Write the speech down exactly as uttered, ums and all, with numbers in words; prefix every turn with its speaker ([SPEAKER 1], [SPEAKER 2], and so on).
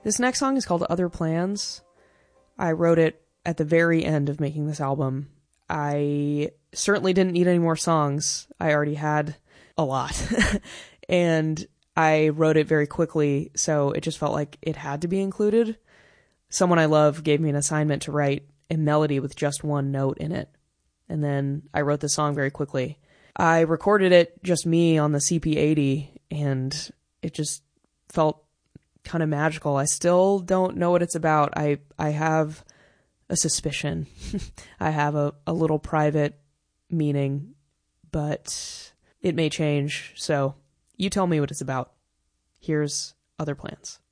[SPEAKER 1] This next song is called Other Plans. I wrote it at the very end of making this album. I certainly didn't need any more songs. I already had a lot. And I wrote it very quickly, so it just felt like it had to be included. Someone I love gave me an assignment to write a melody with just one note in it. And then I wrote the song very quickly. I recorded it, just me, on the C P eighty, and it just felt kind of magical. I still don't know what it's about. I, I have a suspicion. I have a, a little private meaning, but it may change. So you tell me what it's about. Here's Other Plans.